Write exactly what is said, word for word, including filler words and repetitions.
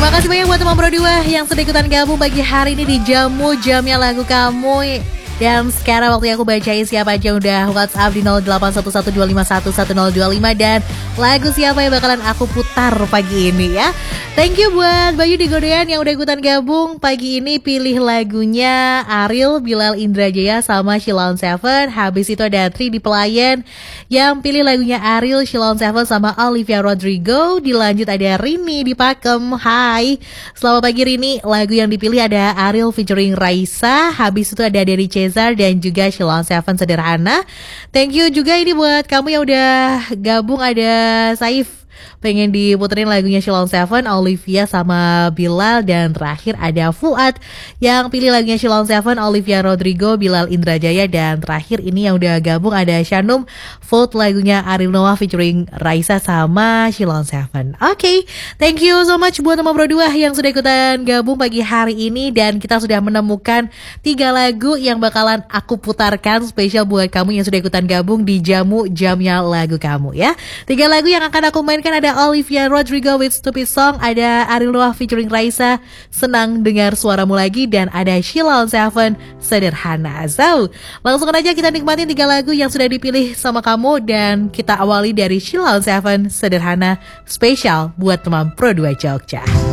Makasih banyak buat teman Pro dua yang sudah ikutan gabung pagi hari ini di Jamu Jamnya Lagu Kamu. Dan sekarang waktunya aku bacain siapa aja udah WhatsApp di nol delapan satu satu dua lima satu satu nol dua lima dan lagu siapa yang bakalan aku putar pagi ini ya. Thank you buat Bayu di Godean yang udah ikutan gabung pagi ini. Pilih lagunya Ariel, Bilal Indrajaya sama Shilon Seven. Habis itu ada Tri di Pelayan yang pilih lagunya Ariel, Shilon Seven sama Olivia Rodrigo. Dilanjut ada Rini di Pakem. Hai, selamat pagi Rini. Lagu yang dipilih ada Ariel featuring Raisa. Habis itu ada Derry Cesar dan juga Shilon Seven Sederhana. Thank you juga ini buat kamu yang udah gabung. Ada Saif pengen diputerin lagunya Shilon Seven, Olivia sama Bilal. Dan terakhir ada Fuad yang pilih lagunya Shilon Seven, Olivia Rodrigo, Bilal Indrajaya. Dan terakhir ini yang udah gabung ada Shanum, vote lagunya Ariel Noah featuring Raisa sama Shilon Seven. Oke, okay, thank you so much buat teman Pro dua yang sudah ikutan gabung pagi hari ini. Dan kita sudah menemukan tiga lagu yang bakalan aku putarkan spesial buat kamu yang sudah ikutan gabung di Jamu Jamnya Lagu Kamu ya. Tiga lagu yang akan aku mainkan ada Olivia Rodrigo with Stupid Song, ada Ariel Noah featuring Raisa, Senang Dengar Suaramu Lagi, dan ada Shilon Seven, Sederhana. So, langsung aja kita nikmatin tiga lagu yang sudah dipilih sama kamu. Dan kita awali dari Shilon Seven, Sederhana, spesial buat teman Pro dua Jogja.